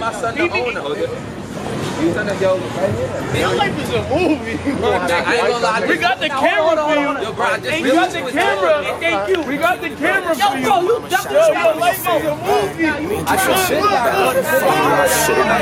my son the owner. Your life is a movie. We got the camera for you. We got the camera. Thank you. We got the camera for you. Yo, your life is a movie. I should shit.